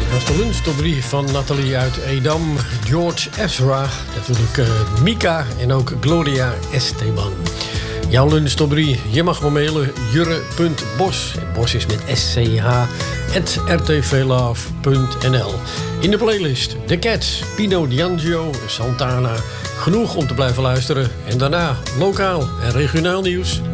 Dat was de lunch top 3 van Nathalie uit Edam. George Ezra, natuurlijk Mika en ook Gloria Esteban. Jouw lunch top 3, je mag me mailen. jurre.bos, Bos is met SCH, @rtvlove.nl. In de playlist The Cats, Pino D'Angio, Santana. Genoeg om te blijven luisteren. En daarna lokaal en regionaal nieuws.